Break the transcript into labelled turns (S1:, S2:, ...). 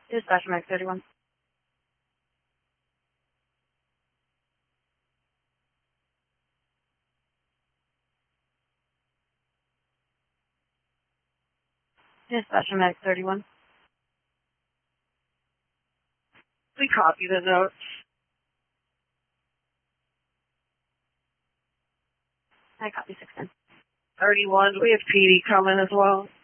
S1: Dispatch Max 31. Dispatch Max 31.
S2: We copy the notes.
S1: I copy 610.
S2: 31. We have PD coming as well.